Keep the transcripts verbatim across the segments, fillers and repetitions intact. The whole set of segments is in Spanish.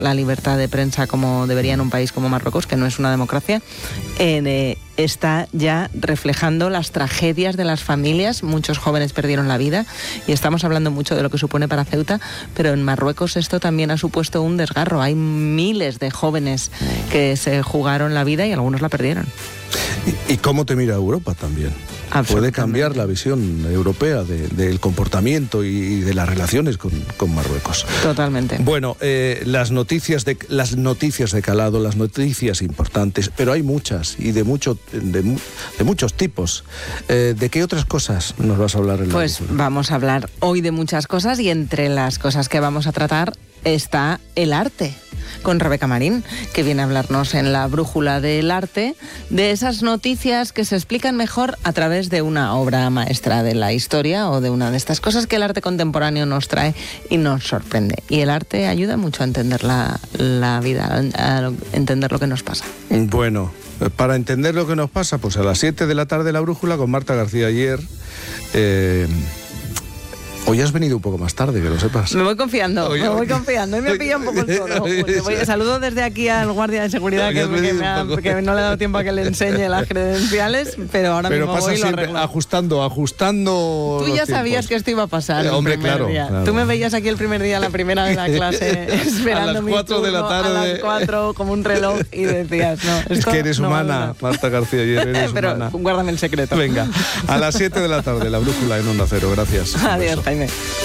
la libertad de prensa como debería en un país como Marruecos, que no es una democracia, eh, está ya reflejando las tragedias de las familias. Muchos jóvenes perdieron la vida y estamos hablando mucho de lo que supone para Ceuta, pero en Marruecos esto también ha supuesto un desgarro. Hay miles de jóvenes que se jugaron la vida y algunos la perdieron. ¿Y, y cómo te mira Europa también? Puede cambiar la visión europea de, del comportamiento y, y de las relaciones con, con Marruecos. Totalmente. Bueno, eh, las noticias de las noticias de calado, las noticias importantes, pero hay muchas y de mucho de, de muchos tipos. Eh, ¿De qué otras cosas nos vas a hablar en la Pues brújula? Vamos a hablar hoy de muchas cosas y entre las cosas que vamos a tratar está el arte, con Rebeca Marín, que viene a hablarnos en la brújula del arte de esas noticias que se explican mejor a través de una obra maestra de la historia o de una de estas cosas que el arte contemporáneo nos trae y nos sorprende. Y el arte ayuda mucho a entender la, la vida, a entender lo que nos pasa. Bueno, para entender lo que nos pasa, pues a las siete de la tarde la brújula con Marta García ayer. Eh, Hoy has venido un poco más tarde, que lo sepas. Me voy confiando, Oye, me voy confiando. Y me pilla un poco el toro. Pues voy, saludo desde aquí al guardia de seguridad que, que, me ha, que no le he dado tiempo a que le enseñe las credenciales, pero ahora pero mismo voy y lo arreglo. Ajustando, ajustando. Tú ya sabías que esto iba a pasar. Eh, hombre, el primer claro, día. claro. Tú me veías aquí el primer día, la primera de la clase, esperando a las mi cuatro turno, de la tarde. a las cuatro, como un reloj, y decías, no, esto es que eres no humana, Marta García, eres pero humana. guárdame el secreto. Venga, a las siete de la tarde, la brújula en Onda Cero. Gracias. Adiós, Jaime.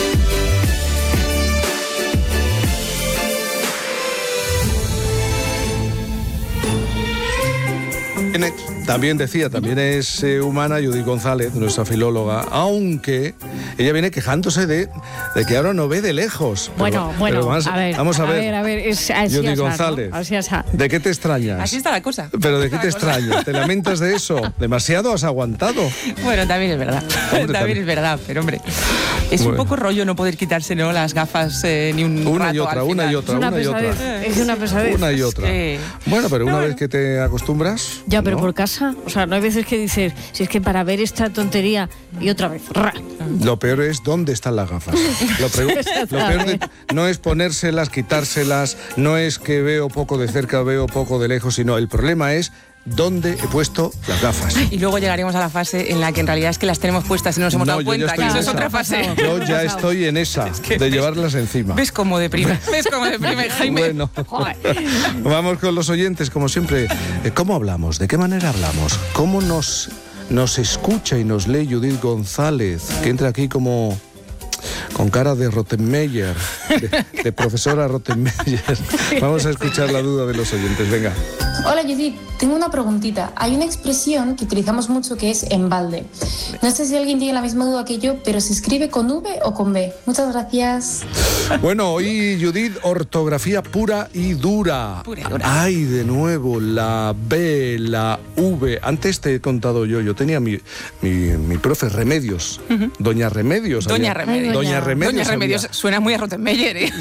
También decía, también es eh, humana Judith González, nuestra filóloga, aunque ella viene quejándose de, de que ahora no ve de lejos. Bueno, pero, bueno, pero vamos, a ver, vamos a ver. A ver, a ver, es, así Judith así, González, ¿no? Así así. ¿De qué te extrañas? Así está la cosa. ¿Pero de qué te Así está la extrañas? ¿Te lamentas de eso? ¿Demasiado has aguantado? Bueno, también es verdad. Hombre, también, también. es verdad, pero hombre, es Bueno. un poco rollo no poder quitarse, ¿no?, las gafas eh, ni un Una rato y otra, al una final. y otra, Es una una y otra. pesadez, es una pesadez. Una y otra. que- Bueno, pero una No, vez bueno. que te acostumbras. Ya, pero ¿no? por casa, o sea, no hay veces que dices, si es que para ver esta tontería y otra vez, ra. Lo peor es dónde están las gafas. Lo, pregu- lo peor de- no es ponérselas, quitárselas, no es que veo poco de cerca, veo poco de lejos, sino el problema es dónde he puesto las gafas. Y luego llegaremos a la fase en la que en realidad es que las tenemos puestas y no nos hemos No, dado yo ya cuenta, estoy que en eso es esa. otra fase. Yo ya estoy en esa, que de ves- llevarlas encima. ¿Ves cómo deprime? ¿Ves cómo deprime, Jaime? Bueno, vamos con los oyentes, como siempre. Eh, ¿Cómo hablamos? ¿De qué manera hablamos? ¿Cómo nos, nos escucha y nos lee Judith González, que entra aquí como con cara de Rottenmeier, de, de profesora Rottenmeier? Vamos a escuchar la duda de los oyentes, venga. Hola Judith, tengo una preguntita. Hay una expresión que utilizamos mucho que es en balde. No sé si alguien tiene la misma duda que yo, pero ¿se escribe con V o con B? Muchas gracias. Bueno, hoy Judith, ortografía pura y dura. Pura y dura. Ay, de nuevo, la B, la V. Antes te he contado yo, yo tenía mi, mi, mi profe Remedios, Doña Remedios. Doña había- Remedios. Doña Remedios. Doña Remedios había- suena muy a Rottenmeier, ¿eh?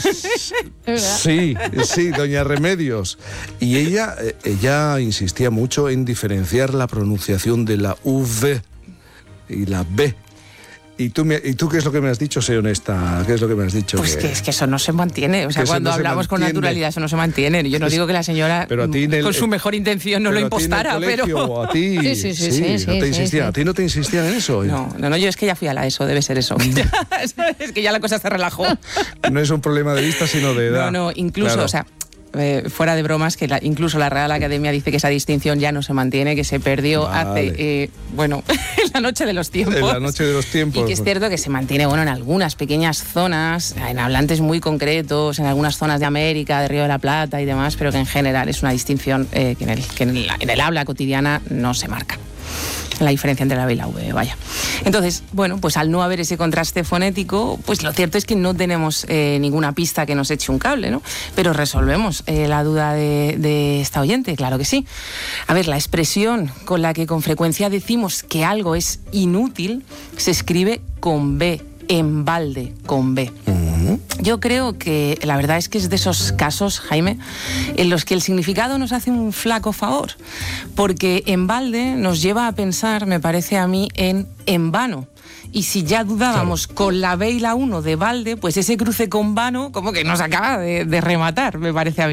Sí, sí, Doña Remedios. Y ella, eh, ella insistía mucho en diferenciar la pronunciación de la V y la B. ¿Y tú, me- ¿Y tú qué es lo que me has dicho? Sé honesta, ¿qué es lo que me has dicho? Pues que es que eso no se mantiene. O sea, Que eso cuando no se hablamos con mantiene. naturalidad, eso no se mantiene. Yo no digo que la señora, Pero a ti en el- con su mejor intención, no lo Pero a ti en el impostara, colegio, pero... o a ti, Sí, sí, sí, sí, no sí, te sí, insistían, sí. a ti no te insistían en eso. No, no, no, yo es que ya fui a la ESO, debe ser eso. Es que ya la cosa se relajó. No es un problema de vista, sino de edad. No, no, incluso, Claro. o sea, eh, fuera de bromas, que la- incluso la Real Academia dice que esa distinción ya no se mantiene, que se perdió Vale. hace, eh, bueno, en la noche de los tiempos. En la noche de los tiempos. Y que es cierto que se mantiene, bueno, en algunas pequeñas zonas, en hablantes muy concretos, en algunas zonas de América, de Río de la Plata y demás, pero que en general es una distinción eh, que, en el, que en, el, en el habla cotidiana no se marca. La diferencia entre la B y la V, vaya. Entonces, bueno, pues al no haber ese contraste fonético, pues lo cierto es que no tenemos eh, ninguna pista que nos eche un cable, ¿no? Pero resolvemos eh, la duda de, de esta oyente, claro que sí. A ver, la expresión con la que con frecuencia decimos que algo es inútil se escribe con B, en balde, con B. Yo creo que la verdad es que es de esos casos, Jaime, en los que el significado nos hace un flaco favor, porque en balde nos lleva a pensar, me parece a mí, en en vano. Y si ya dudábamos claro. con la B y la uno de balde, pues ese cruce con vano como que nos acaba de, de rematar, me parece a mí.